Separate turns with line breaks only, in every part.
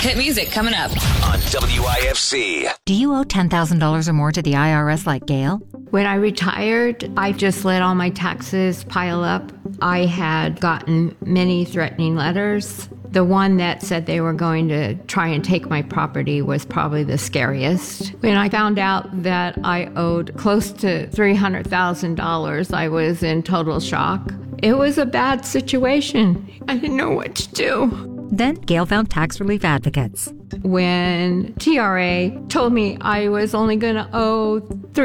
Hit music coming up
on WIFC.
Do you owe $10,000 or more to the IRS like Gail?
When I retired, I just let all my taxes pile up. I had gotten many threatening letters. The one that said they were going to try and take my property was probably the scariest. When I found out that I owed close to $300,000, I was in total shock. It was a bad situation. I didn't know what to do.
Then Gail found tax relief advocates.
When TRA told me I was only going to owe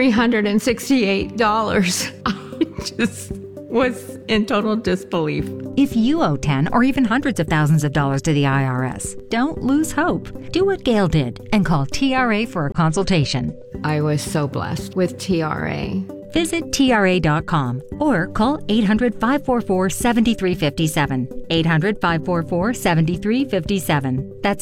$368, I just was in total disbelief.
If you owe 10 or even hundreds of thousands of dollars to the IRS, don't lose hope. Do what Gail did and call TRA for a consultation.
I was so blessed with TRA.
Visit TRA.com or call 800-544-7357. 800-544-7357. That's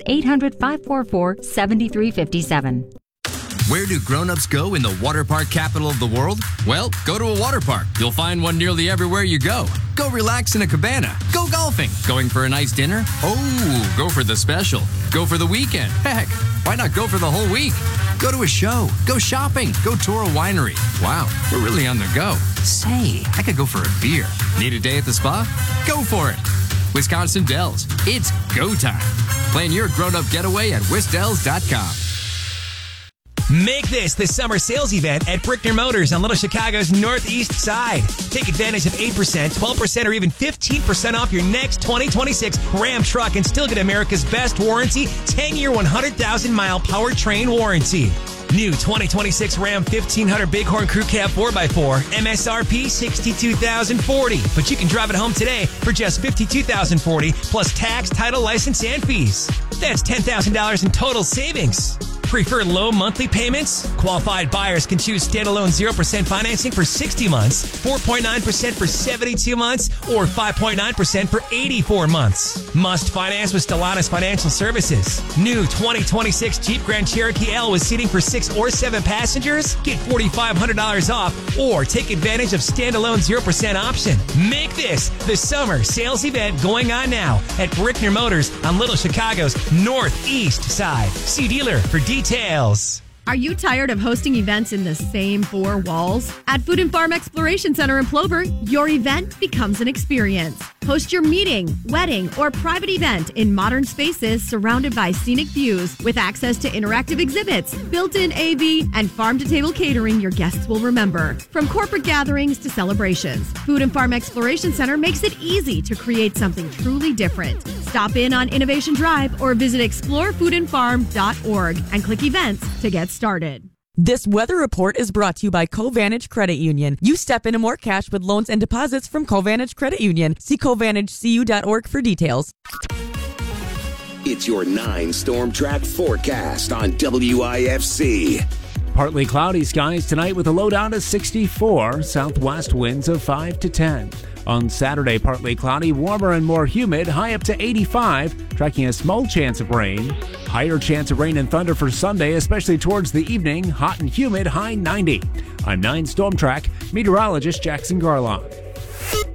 800-544-7357.
Where do grown-ups go in the water park capital of the world? Well, go to a water park. You'll find one nearly everywhere you go. Go relax in a cabana. Go golfing. Going for a nice dinner? Oh, go for the special. Go for the weekend. Heck, why not go for the whole week? Go to a show. Go shopping. Go tour a winery. Wow, we're really on the go. Say, I could go for a beer. Need a day at the spa? Go for it. Wisconsin Dells. It's go time. Plan your grown-up getaway at wisdells.com.
Make this the summer sales event at Brickner Motors on Little Chicago's northeast side. Take advantage of 8%, 12%, or even 15% off your next 2026 Ram truck and still get America's best warranty, 10-year, 100,000-mile powertrain warranty. New 2026 Ram 1500 Bighorn Crew Cab 4x4, MSRP $62,040. But you can drive it home today for just $52,040 plus tax, title, license, and fees. That's $10,000 in total savings. Prefer low monthly payments? Qualified buyers can choose standalone 0% financing for 60 months, 4.9% for 72 months, or 5.9% for 84 months. Must finance with Stellantis Financial Services. New 2026 Jeep Grand Cherokee L with seating for 6 or 7 passengers? Get $4,500 off or take advantage of standalone 0% option. Make this the summer sales event going on now at Brickner Motors on Little Chicago's northeast side. See dealer for details.
Are you tired of hosting events in the same 4 walls? At Food and Farm Exploration Center in Plover, your event becomes an experience. Host your meeting, wedding, or private event in modern spaces surrounded by scenic views with access to interactive exhibits, built-in AV, and farm-to-table catering your guests will remember. From corporate gatherings to celebrations, Food and Farm Exploration Center makes it easy to create something truly different. Stop in on Innovation Drive or visit explorefoodandfarm.org and click events to get started.
This weather report is brought to you by Covantage Credit Union. You step into more cash with loans and deposits from Covantage Credit Union. See CovantageCU.org for details.
It's your 9 Storm Track forecast on WIFC.
Partly cloudy skies tonight with a low down to 64, southwest winds of 5 to 10. On Saturday, partly cloudy, warmer and more humid, high up to 85, tracking a small chance of rain. Higher chance of rain and thunder for Sunday, especially towards the evening, hot and humid, high 90. I'm 9 Storm Track meteorologist Jackson Garlock.